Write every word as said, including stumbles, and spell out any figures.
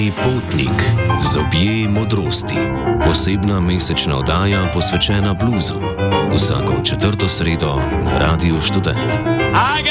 Potnik, zobje modrosti. Posebna mesečna oddaja posvečena bluzu. Vsako četrto sredo na Radiu Študent.